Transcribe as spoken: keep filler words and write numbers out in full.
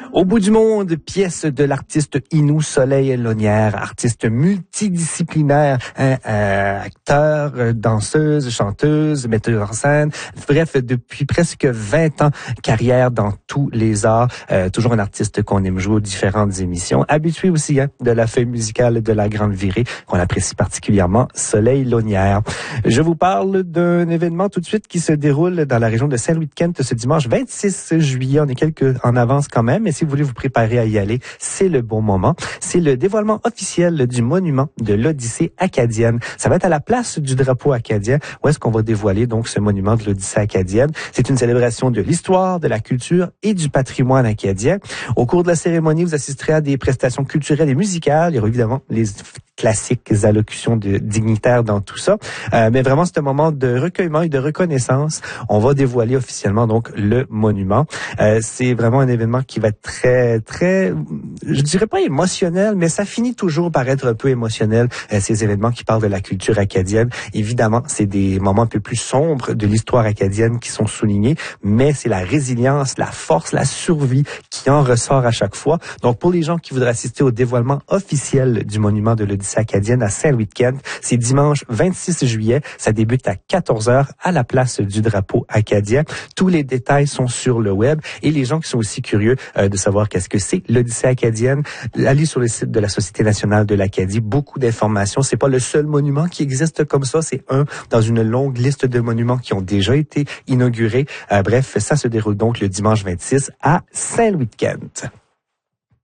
Au bout du monde, pièce de l'artiste Inou Soleil-Launière, artiste multidisciplinaire, hein, euh, acteur, euh, danseuse, chanteuse, metteur en scène. Bref, depuis presque vingt ans, carrière dans tous les arts. Euh, toujours un artiste qu'on aime jouer aux différentes émissions. Habitué aussi hein, de la feuille musicale de la Grande Virée, qu'on apprécie particulièrement, Soleil-Launière. Je vous parle d'un événement tout de suite qui se déroule dans la région de Saint-Louis-de-Kent ce dimanche vingt-six juillet. On est quelques en avance quand même, mais si vous voulez vous préparer à y aller, c'est le bon moment. C'est le dévoilement officiel du monument de l'Odyssée acadienne. Ça va être à la place du drapeau acadien, où est-ce qu'on va dévoiler donc ce monument de l'Odyssée acadienne. C'est une célébration de l'histoire, de la culture et du patrimoine acadien. Au cours de la cérémonie, vous assisterez à des prestations culturelles et musicales. Il y aura évidemment les classiques allocutions de dignitaires dans tout ça. Euh, mais vraiment, c'est un moment de recueillement et de reconnaissance. On va dévoiler officiellement donc le monument. Euh, c'est vraiment un événement qui va être très, très, je dirais pas émotionnel, mais ça finit toujours par être un peu émotionnel, euh, ces événements qui parlent de la culture acadienne. Évidemment, c'est des moments un peu plus sombres de l'histoire acadienne qui sont soulignés, mais c'est la résilience, la force, la survie qui en ressort à chaque fois. Donc, pour les gens qui voudraient assister au dévoilement officiel du monument de l'Odyssée acadienne à Saint-Louis-de-Kent, c'est dimanche vingt-six juillet. Ça débute à quatorze heures à la place du drapeau acadien. Tous les détails sont sur le web et les gens qui sont aussi curieux euh, de savoir qu'est-ce que c'est l'Odyssée acadienne, allez sur le site de la Société nationale de l'Acadie. Beaucoup d'informations. C'est pas le seul monument qui existe comme ça. C'est un dans une longue liste de monuments qui ont déjà été inaugurés. Euh, bref, ça se déroule donc le dimanche vingt-six à Saint-Louis-de-Kent.